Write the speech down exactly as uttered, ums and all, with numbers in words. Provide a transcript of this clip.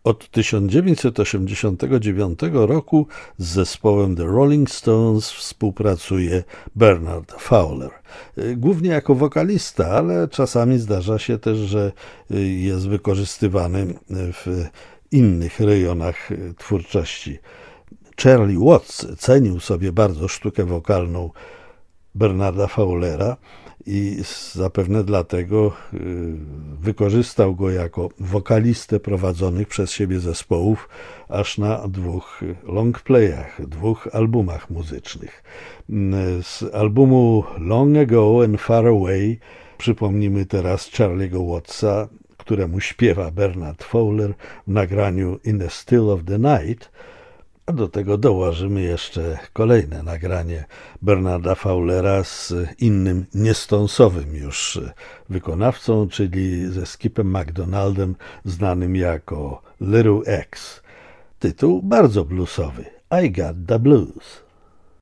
Od tysiąc dziewięćset osiemdziesiątego dziewiątego roku z zespołem The Rolling Stones współpracuje Bernard Fowler. Głównie jako wokalista, ale czasami zdarza się też, że jest wykorzystywany w innych rejonach twórczości. Charlie Watts cenił sobie bardzo sztukę wokalną Bernarda Fowlera i zapewne dlatego wykorzystał go jako wokalistę prowadzonych przez siebie zespołów aż na dwóch longplayach, dwóch albumach muzycznych. Z albumu Long Ago and Far Away przypomnimy teraz Charlie'ego Wattsa, któremu śpiewa Bernard Fowler w nagraniu In the Still of the Night, a do tego dołożymy jeszcze kolejne nagranie Bernarda Fowlera z innym niestonsowym już wykonawcą, czyli ze Skipem McDonaldem, znanym jako Little X. Tytuł bardzo bluesowy, I Got the Blues.